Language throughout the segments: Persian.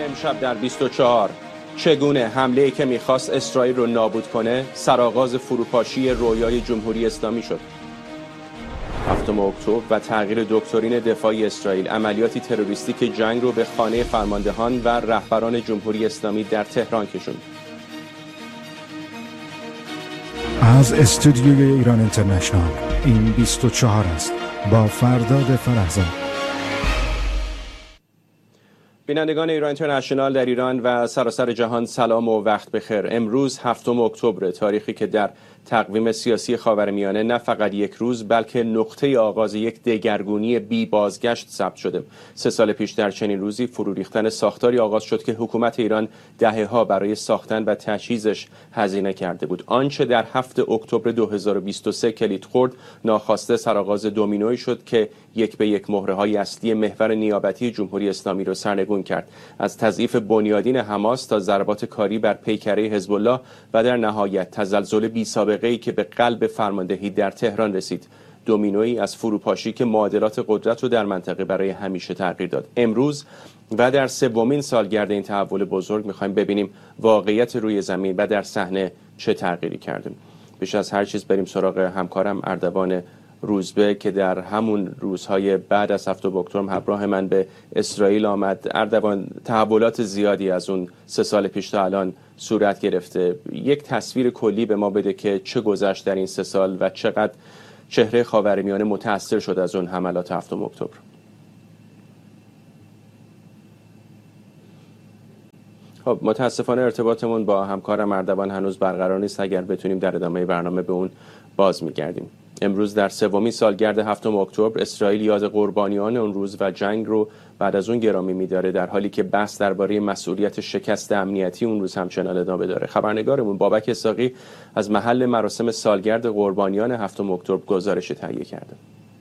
امشب در 24 چگونه حمله‌ای که می‌خواست اسرائیل رو نابود کنه سرآغاز فروپاشی رویای جمهوری اسلامی شد. 7 اکتبر و تغییر دکترین دفاعی اسرائیل، عملیاتی تروریستی که جنگ رو به خانه فرماندهان و رهبران جمهوری اسلامی در تهران کشوند. از استودیوی ایران اینترنشنال این 24 است با فرداد فرهزاد. بینندگان ایران اینترنشنال در ایران و سراسر جهان سلام و وقت بخیر. امروز 7 اکتبر، تاریخی که در تقویم سیاسی خاورمیانه نه فقط یک روز بلکه نقطه آغاز یک دگرگونی بی بازگشت ثبت شده. 3 سال پیش در چنین روزی فرو ریختن ساختاری آغاز شد که حکومت ایران دهه‌ها برای ساختن و تجهیزش هزینه کرده بود. آنچه در 7 اکتبر 2023 کلید خورد، ناخواسته سرآغاز دومینویی شد که یک به یک مهره‌های اصلی محور نیابتی جمهوری اسلامی را سرنگون کرد، از تضعیف بنیادین حماس تا ضربات کاری بر پیکره حزب الله و در نهایت تزلزل بی‌سابقه‌ای که به قلب فرماندهی در تهران رسید. دومینویی از فروپاشی که معادلات قدرت رو در منطقه برای همیشه تغییر داد. امروز و در 3مین سالگرد این تحول بزرگ می‌خوایم ببینیم واقعیت روی زمین و در صحنه چه تغییری کرده. بیش از هر چیز بریم سراغ همکارم اردوان روزبه که در همون روزهای بعد از 7 اکتبر همراه من به اسرائیل آمد. اردوان، تحولات زیادی از اون 3 سال پیش تا الان صورت گرفته. یک تصویر کلی به ما بده که چه گذشت در این 3 سال و چقدر چهره خاورمیانه متاثر شد از اون حملات 7 اکتبر. خب متاسفانه ارتباطمون با همکارم اردوان هنوز برقرار نیست. اگر بتونیم در ادامه برنامه به اون باز می‌گردیم. امروز در 3مین سالگرد 7 اکتبر اسرائیل یاد قربانیان اون روز و جنگ رو بعد از اون گرامی می‌داره، در حالی که بحث درباره مسئولیت شکست امنیتی اون روز همچنان ادامه داره. خبرنگارمون بابک اسحاقی از محل مراسم سالگرد قربانیان 7 اکتبر گزارش تهیه کرده.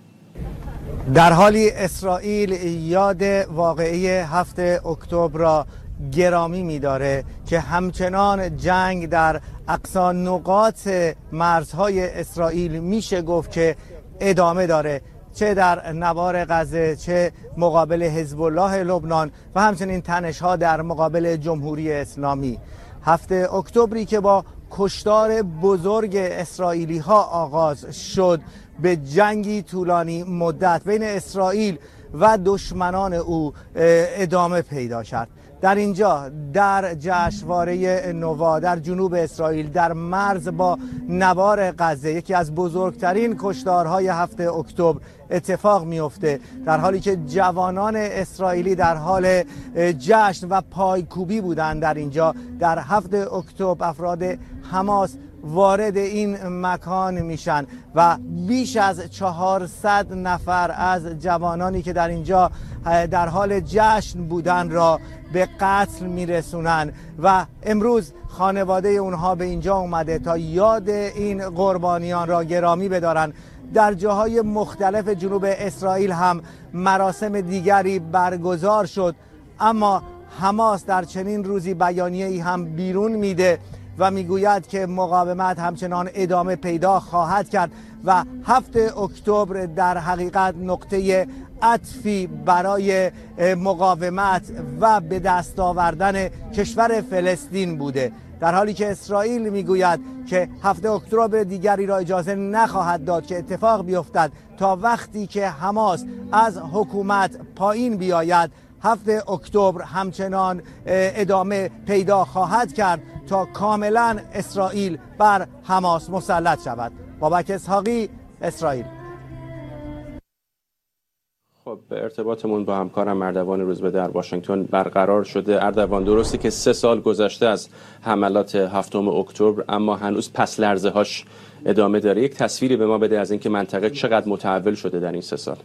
در حالی اسرائیل یاد واقعه 7 اکتبر را گرامی می‌داره که همچنان جنگ در اقصا نقاط مرزهای اسرائیل میشه گفت که ادامه داره، چه در نوار غزه، چه مقابل حزب الله لبنان و همچنین تنش‌ها در مقابل جمهوری اسلامی. 7 اکتبری که با کشتار بزرگ اسرائیلی‌ها آغاز شد، به جنگی طولانی مدت بین اسرائیل و دشمنان او ادامه پیدا کرد. در اینجا در جشنواره نووا در جنوب اسرائیل در مرز با نوار غزه، یکی از بزرگترین کشتارهای 7 اکتبر اتفاق میفته، در حالی که جوانان اسرائیلی در حال جشن و پایکوبی بودند. در اینجا در 7 اکتبر افراد حماس وارد این مکان میشن و بیش از 400 نفر از جوانانی که در اینجا در حال جشن بودن را به قتل میرسونن و امروز خانواده اونها به اینجا اومده تا یاد این قربانیان را گرامی بدارن. در جاهای مختلف جنوب اسرائیل هم مراسم دیگری برگزار شد، اما حماس در چنین روزی بیانیه‌ای هم بیرون میده و میگوید که مقاومت همچنان ادامه پیدا خواهد کرد و 7 اکتبر در حقیقت نقطه عطفی برای مقاومت و به دست آوردن کشور فلسطین بوده، در حالی که اسرائیل میگوید که 7 اکتبر دیگری را اجازه نخواهد داد که اتفاق بیفتد تا وقتی که حماس از حکومت پایین بیاید. 7 اکتبر همچنان ادامه پیدا خواهد کرد تا کاملا اسرائیل بر حماس مسلط شود. بابک اسحاقی، اسرائیل. خب ارتباطمون با همکارم اردوان روزبه در واشنگتن برقرار شده. اردوان، درسته که 3 سال گذشته از حملات 7 اکتبر، اما هنوز پس لرزه هاش ادامه داره. یک تصویری به ما بده از اینکه منطقه چقدر متحول شده در این 3 سال.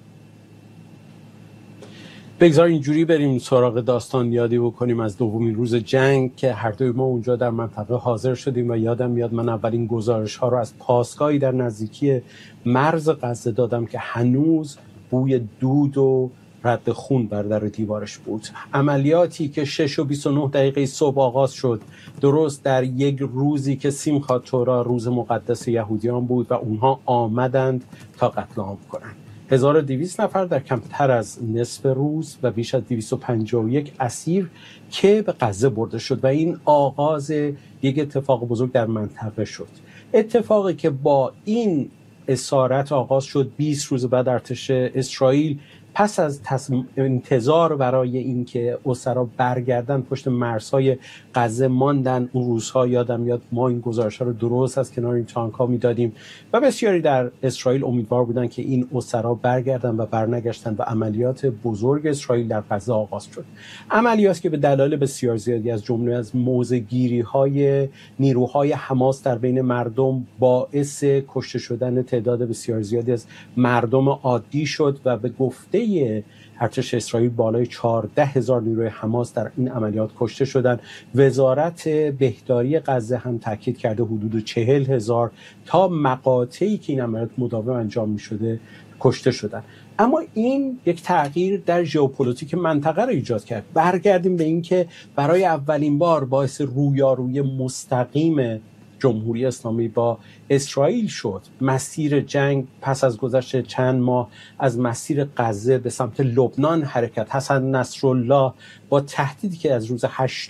بگذار اینجوری بریم سراغ داستان یادی بکنیم از دومین روز جنگ که هر دوی ما اونجا در منطقه حاضر شدیم و یادم میاد من اولین گزارش ها رو از پاسگاهی در نزدیکی مرز غزه دادم که هنوز بوی دود و رد خون بر در دیوارش بود. عملیاتی که 6:29 صبح آغاز شد، درست در یک روزی که سیمخات تورا روز مقدس یهودیان بود و اونها آمدند تا قتل عام کنند. 1200 نفر در کمتر از نصف روز و بیش از 251 اسیر که به غزه برده شد و این آغاز یک اتفاق بزرگ در منطقه شد. اتفاقی که با این اسارت آغاز شد 20 روز بعد ارتش اسرائیل پس از انتظار برای اینکه اسرا برگردن پشت مرزهای غزه ماندن. اون روزها یادم میاد ما این گزارش‌ها رو درست از کنار این تانک‌ها میدادیم و بسیاری در اسرائیل امیدوار بودن که این اسرا برگردن و برنگشتن و عملیات بزرگ اسرائیل در غزه آغاز شد. عملیاتی که به دلایل بسیار زیادی از جمله از موضع‌گیری‌های نیروهای حماس در بین مردم باعث کشته شدن تعداد بسیار زیادی از مردم عادی شد و به گفته ارتش اسرائیل بالای 14,000 نیروی حماس در این عملیات کشته شدند. وزارت بهداری غزه هم تاکید کرده حدود 40,000 تا مقاطعی که این عملیات مداوم انجام می‌شده کشته شدند. اما این یک تغییر در ژئوپلیتیک منطقه را ایجاد کرد. برگردیم به این که برای اولین بار باعث رویارویی مستقیم جمهوری اسلامی با اسرائیل شد. مسیر جنگ پس از گذشت چند ماه از مسیر غزه به سمت لبنان حرکت حسن نصرالله با تهدیدی که از روز 8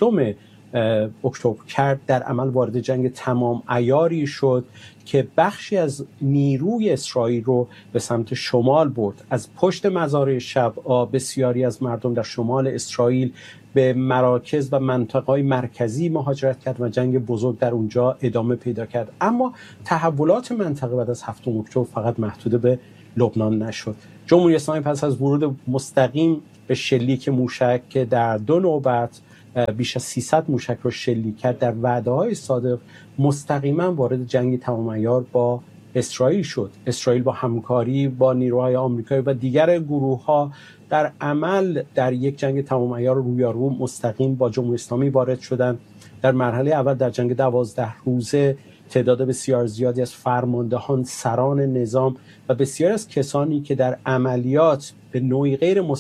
اکتبر کرد در عمل وارد جنگ تمام عیاری شد که بخشی از نیروی اسرائیل رو به سمت شمال برد. از پشت مزارع شبعا بسیاری از مردم در شمال اسرائیل به مراکز و مناطق‌های مرکزی مهاجرت کرد و جنگ بزرگ در اونجا ادامه پیدا کرد. اما تحولات منطقه بعد از 7 اکتبر فقط محدود به لبنان نشد. جمهوری اسلامی پس از ورود مستقیم به شلیک موشک که در 2 نوبت بیش از 300 موشک رو شلیک کرد در وعده‌های صادق مستقیما وارد جنگ تمام عیار با اسرائیل شد. اسرائیل با همکاری با نیروهای آمریکایی و دیگر گروه‌ها در عمل در یک جنگ تمام عیار رویارو مستقیم با جمهوری اسلامی وارد شدند. در مرحله اول در جنگ 12 روزه تعداد بسیار زیادی از فرماندهان، سران نظام و بسیاری از کسانی که در عملیات به نوعی غیر